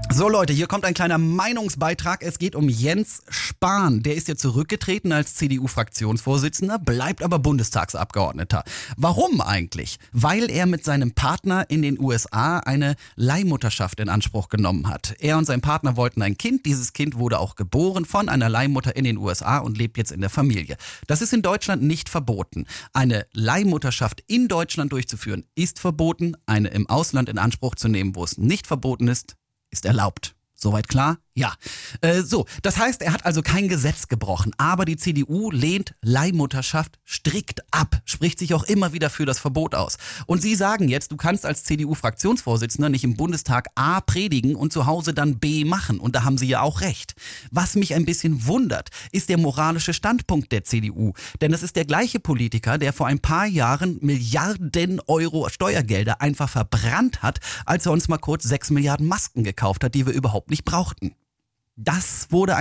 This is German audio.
So Leute, hier kommt ein kleiner Meinungsbeitrag. Es geht um Jens Spahn. Der ist ja zurückgetreten als CDU-Fraktionsvorsitzender, bleibt aber Bundestagsabgeordneter. Warum eigentlich? Weil er mit seinem Partner in den USA eine Leihmutterschaft in Anspruch genommen hat. Er und sein Partner wollten ein Kind. Dieses Kind wurde auch geboren von einer Leihmutter in den USA und lebt jetzt in der Familie. Das ist in Deutschland nicht verboten. Eine Leihmutterschaft in Deutschland durchzuführen ist verboten. Eine im Ausland in Anspruch zu nehmen, wo es nicht verboten ist erlaubt. Soweit klar? Ja. Das heißt, er hat also kein Gesetz gebrochen, aber die CDU lehnt Leihmutterschaft strikt ab, spricht sich auch immer wieder für das Verbot aus. Und sie sagen jetzt, du kannst als CDU-Fraktionsvorsitzender nicht im Bundestag A predigen und zu Hause dann B machen. Und da haben sie ja auch recht. Was mich ein bisschen wundert, ist der moralische Standpunkt der CDU. Denn es ist der gleiche Politiker, der vor ein paar Jahren Milliarden Euro Steuergelder einfach verbrannt hat, als er uns mal kurz 6 Milliarden Masken gekauft hat, die wir überhaupt nicht brauchten. Das wurde